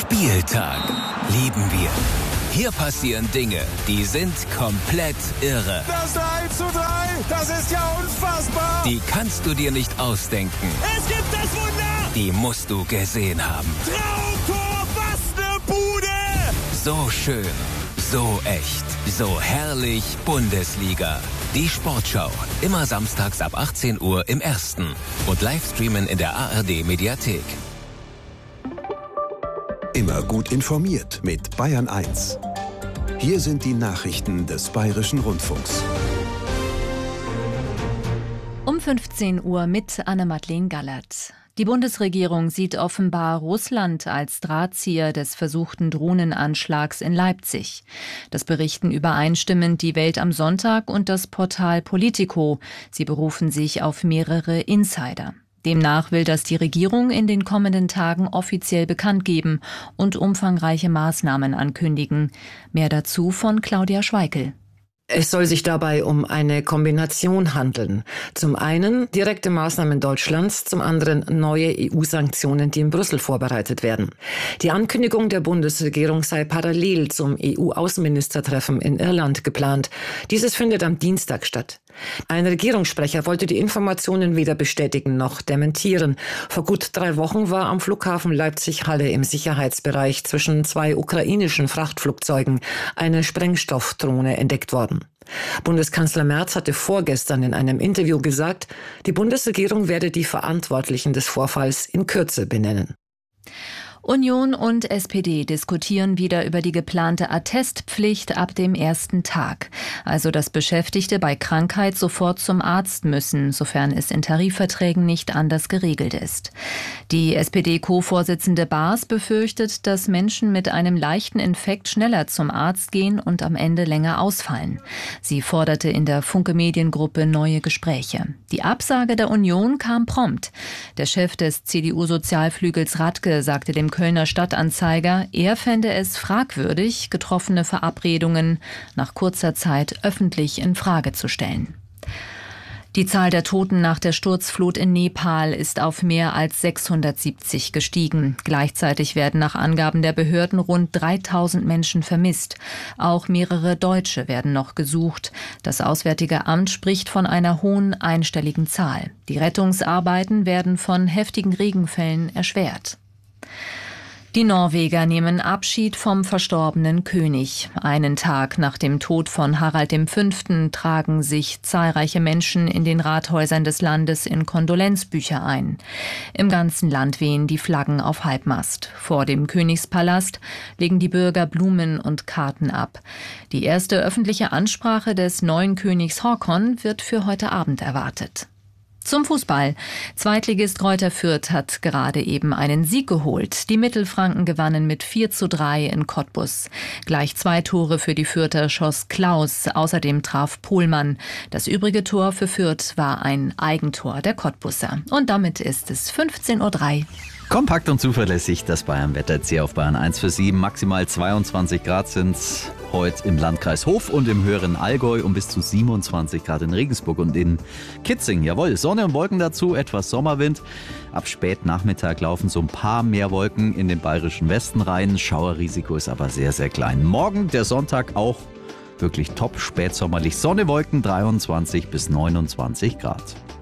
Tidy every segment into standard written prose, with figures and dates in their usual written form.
Spieltag. Lieben wir. Hier passieren Dinge, die sind komplett irre. Das 3:3, das ist ja unfassbar. Die kannst du dir nicht ausdenken. Es gibt das Wunder. Die musst du gesehen haben. Traumtor, was eine Bude. So schön, so echt, so herrlich Bundesliga. Die Sportschau, immer samstags ab 18 Uhr im Ersten und Livestreamen in der ARD-Mediathek. Immer gut informiert mit Bayern 1. Hier sind die Nachrichten des Bayerischen Rundfunks. Um 15 Uhr mit Anne-Madeleine Gallert. Die Bundesregierung sieht offenbar Russland als Drahtzieher des versuchten Drohnenanschlags in Leipzig. Das berichten übereinstimmend die Welt am Sonntag und das Portal Politico. Sie berufen sich auf mehrere Insider. Demnach will das die Regierung in den kommenden Tagen offiziell bekannt geben und umfangreiche Maßnahmen ankündigen. Mehr dazu von Claudia Schweikel. Es soll sich dabei um eine Kombination handeln. Zum einen direkte Maßnahmen Deutschlands, zum anderen neue EU-Sanktionen, die in Brüssel vorbereitet werden. Die Ankündigung der Bundesregierung sei parallel zum EU-Außenministertreffen in Irland geplant. Dieses findet am Dienstag statt. Ein Regierungssprecher wollte die Informationen weder bestätigen noch dementieren. Vor gut 3 Wochen war am Flughafen Leipzig-Halle im Sicherheitsbereich zwischen 2 ukrainischen Frachtflugzeugen eine Sprengstoffdrohne entdeckt worden. Bundeskanzler Merz hatte vorgestern in einem Interview gesagt, die Bundesregierung werde die Verantwortlichen des Vorfalls in Kürze benennen. Union und SPD diskutieren wieder über die geplante Attestpflicht ab dem ersten Tag. Also, dass Beschäftigte bei Krankheit sofort zum Arzt müssen, sofern es in Tarifverträgen nicht anders geregelt ist. Die SPD-Co-Vorsitzende Baas befürchtet, dass Menschen mit einem leichten Infekt schneller zum Arzt gehen und am Ende länger ausfallen. Sie forderte in der Funke-Mediengruppe neue Gespräche. Die Absage der Union kam prompt. Der Chef des CDU-Sozialflügels Radke sagte dem Kölner Stadtanzeiger, er fände es fragwürdig, getroffene Verabredungen nach kurzer Zeit öffentlich in Frage zu stellen. Die Zahl der Toten nach der Sturzflut in Nepal ist auf mehr als 670 gestiegen. Gleichzeitig werden nach Angaben der Behörden rund 3000 Menschen vermisst. Auch mehrere Deutsche werden noch gesucht. Das Auswärtige Amt spricht von einer hohen einstelligen Zahl. Die Rettungsarbeiten werden von heftigen Regenfällen erschwert. Die Norweger nehmen Abschied vom verstorbenen König. Einen Tag nach dem Tod von Harald V. tragen sich zahlreiche Menschen in den Rathäusern des Landes in Kondolenzbücher ein. Im ganzen Land wehen die Flaggen auf Halbmast. Vor dem Königspalast legen die Bürger Blumen und Karten ab. Die erste öffentliche Ansprache des neuen Königs Håkon wird für heute Abend erwartet. Zum Fußball. Zweitligist Greuther Fürth hat gerade eben einen Sieg geholt. Die Mittelfranken gewannen mit 4:3 in Cottbus. Gleich 2 Tore für die Fürther schoss Klaus. Außerdem traf Pohlmann. Das übrige Tor für Fürth war ein Eigentor der Cottbusser. Und damit ist es 15:03 Uhr. Kompakt und zuverlässig das Bayern-Wetter jetzt hier auf Bayern 1 für 7. Maximal 22 Grad sind heute im Landkreis Hof und im höheren Allgäu und bis zu 27 Grad in Regensburg und in Kitzing. Jawohl, Sonne und Wolken dazu, etwas Sommerwind. Ab Spätnachmittag laufen so ein paar mehr Wolken in den bayerischen Westen rein. Schauerrisiko ist aber sehr, sehr klein. Morgen, der Sonntag, auch wirklich top spätsommerlich. Sonne, Wolken, 23 bis 29 Grad.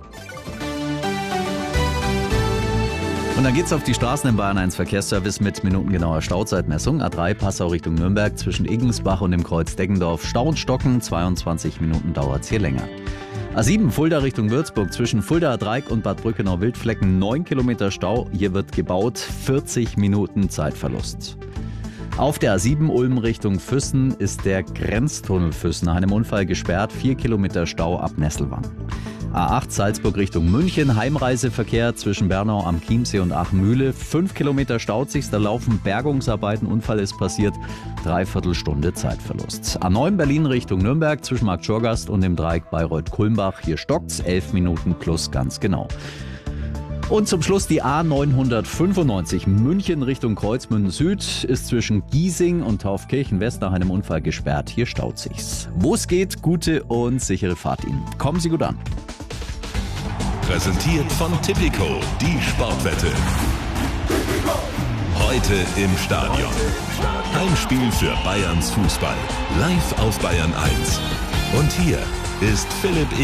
Und dann geht's auf die Straßen im Bayern 1 Verkehrsservice mit minutengenauer Stauzeitmessung. A3 Passau Richtung Nürnberg zwischen Igensbach und dem Kreuz Deggendorf Stau und Stocken. 22 Minuten dauert's hier länger. A7 Fulda Richtung Würzburg zwischen Fuldaer Dreieck und Bad Brückenau-Wildflecken 9 Kilometer Stau. Hier wird gebaut, 40 Minuten Zeitverlust. Auf der A7 Ulm Richtung Füssen ist der Grenztunnel Füssen nach einem Unfall gesperrt. 4 Kilometer Stau ab Nesselwang. A8 Salzburg Richtung München, Heimreiseverkehr zwischen Bernau am Chiemsee und Aachen-Mühle. 5 Kilometer staut sich, da laufen Bergungsarbeiten, Unfall ist passiert, 3/4 Stunde Zeitverlust. A9 Berlin Richtung Nürnberg zwischen Markt Schorgast und dem Dreieck Bayreuth-Kulmbach, hier stockt's, 11 Minuten plus ganz genau. Und zum Schluss die A995 München Richtung Kreuzmünden Süd ist zwischen Giesing und Taufkirchen West nach einem Unfall gesperrt. Hier staut sich's. Wo es geht, gute und sichere Fahrt Ihnen. Kommen Sie gut an. Präsentiert von Tipico, die Sportwette. Heute im Stadion. Heimspiel für Bayerns Fußball. Live auf Bayern 1. Und hier ist Philipp